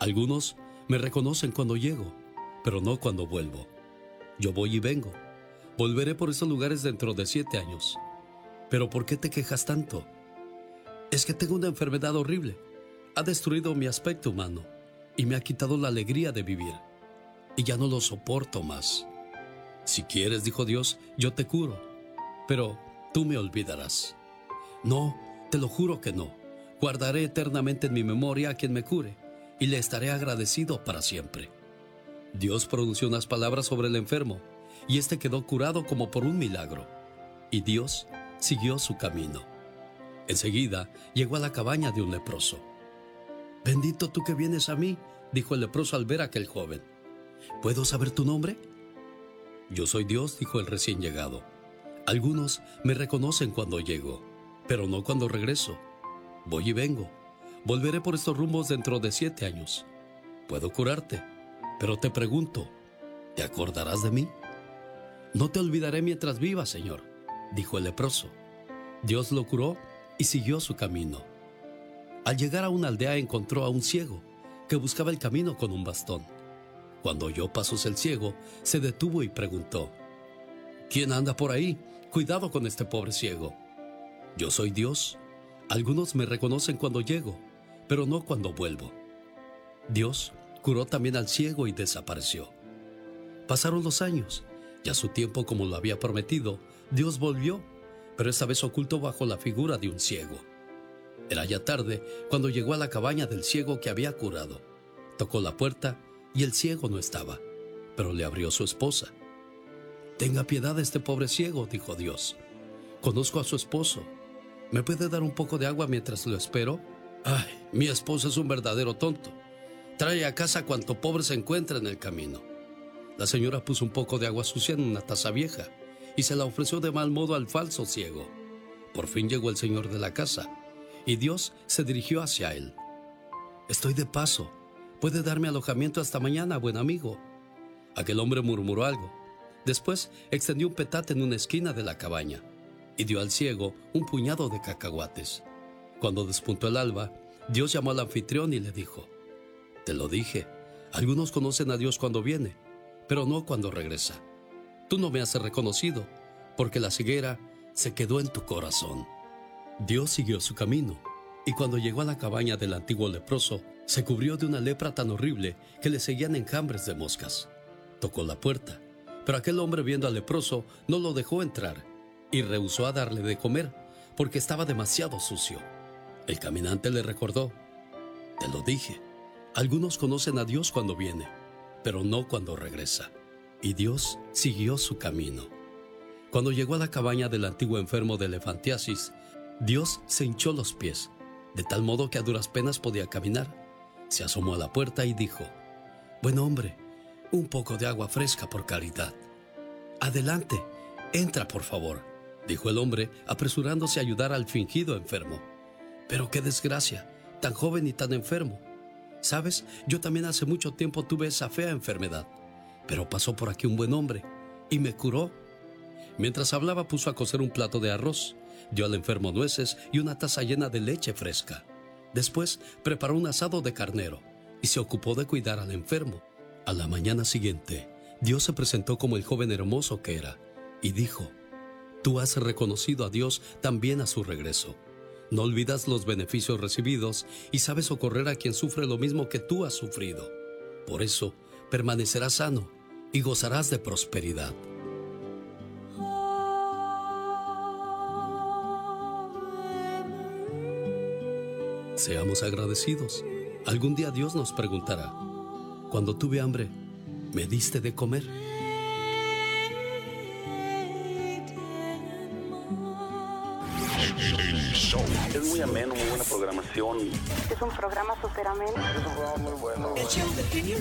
Algunos me reconocen cuando llego, pero no cuando vuelvo. Yo voy y vengo. Volveré por esos lugares dentro de 7 años. ¿Pero por qué te quejas tanto? Es que tengo una enfermedad horrible. Ha destruido mi aspecto humano y me ha quitado la alegría de vivir. Y ya no lo soporto más. Si quieres, dijo Dios, yo te curo, pero tú me olvidarás. No, te lo juro que no. Guardaré eternamente en mi memoria a quien me cure y le estaré agradecido para siempre. Dios pronunció unas palabras sobre el enfermo y éste quedó curado como por un milagro. Y Dios siguió su camino. Enseguida llegó a la cabaña de un leproso. «Bendito tú que vienes a mí», dijo el leproso al ver a aquel joven. «¿Puedo saber tu nombre?» «Yo soy Dios», dijo el recién llegado. «Algunos me reconocen cuando llego, pero no cuando regreso. Voy y vengo. Volveré por estos rumbos dentro de 7 años. Puedo curarte, pero te pregunto, ¿te acordarás de mí?» «No te olvidaré mientras viva, Señor», dijo el leproso. Dios lo curó y siguió su camino. Al llegar a una aldea encontró a un ciego que buscaba el camino con un bastón. Cuando oyó pasos el ciego, se detuvo y preguntó: «¿Quién anda por ahí? Cuidado con este pobre ciego». «Yo soy Dios. Algunos me reconocen cuando llego, pero no cuando vuelvo». Dios curó también al ciego y desapareció. Pasaron los años, y a su tiempo, como lo había prometido, Dios volvió, pero esta vez oculto bajo la figura de un ciego. Era ya tarde cuando llegó a la cabaña del ciego que había curado. Tocó la puerta y el ciego no estaba, pero le abrió su esposa. «Tenga piedad de este pobre ciego», dijo Dios. «Conozco a su esposo. ¿Me puede dar un poco de agua mientras lo espero? Ay, mi esposo es un verdadero tonto. Trae a casa cuanto pobre se encuentra en el camino». La señora puso un poco de agua sucia en una taza vieja y se la ofreció de mal modo al falso ciego. Por fin llegó el señor de la casa y Dios se dirigió hacia él. «Estoy de paso. ¿Puede darme alojamiento hasta mañana, buen amigo?» Aquel hombre murmuró algo. Después extendió un petate en una esquina de la cabaña y dio al ciego un puñado de cacahuates. Cuando despuntó el alba, Dios llamó al anfitrión y le dijo: «Te lo dije, algunos conocen a Dios cuando viene, pero no cuando regresa. Tú no me has reconocido, porque la ceguera se quedó en tu corazón». Dios siguió su camino, y cuando llegó a la cabaña del antiguo leproso, se cubrió de una lepra tan horrible que le seguían enjambres de moscas. Tocó la puerta, pero aquel hombre, viendo al leproso, no lo dejó entrar y rehusó a darle de comer porque estaba demasiado sucio. El caminante le recordó: «Te lo dije, algunos conocen a Dios cuando viene, pero no cuando regresa». Y Dios siguió su camino. Cuando llegó a la cabaña del antiguo enfermo de elefantiasis, Dios se hinchó los pies, de tal modo que a duras penas podía caminar. Se asomó a la puerta y dijo: «Buen hombre, un poco de agua fresca por caridad». «Adelante, entra por favor», dijo el hombre, apresurándose a ayudar al fingido enfermo. «Pero qué desgracia, tan joven y tan enfermo. ¿Sabes? Yo también hace mucho tiempo tuve esa fea enfermedad, pero pasó por aquí un buen hombre y me curó». Mientras hablaba, puso a cocer un plato de arroz, dio al enfermo nueces y una taza llena de leche fresca. Después preparó un asado de carnero y se ocupó de cuidar al enfermo. A la mañana siguiente, Dios se presentó como el joven hermoso que era y dijo: «Tú has reconocido a Dios también a su regreso. No olvidas los beneficios recibidos y sabes socorrer a quien sufre lo mismo que tú has sufrido. Por eso permanecerás sano y gozarás de prosperidad». Seamos agradecidos. Algún día Dios nos preguntará: «Cuando tuve hambre, ¿me diste de comer?». Es muy ameno, muy buena programación. Es un programa súper ameno. Es un programa muy bueno.